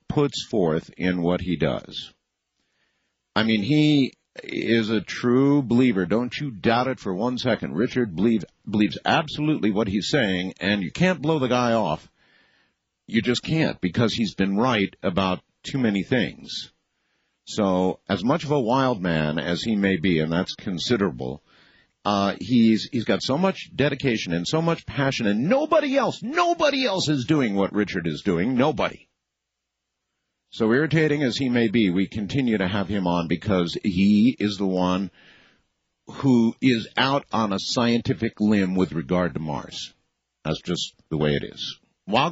puts forth in what he does. I mean, he is a true believer. Don't you doubt it for 1 second. Richard believes absolutely what he's saying, and you can't blow the guy off. You just can't, because he's been right about too many things. So as much of a wild man as he may be, and that's considerable, he's got so much dedication and so much passion, and nobody else is doing what Richard is doing. Nobody. So irritating as he may be, we continue to have him on because he is the one who is out on a scientific limb with regard to Mars. That's just the way it is. While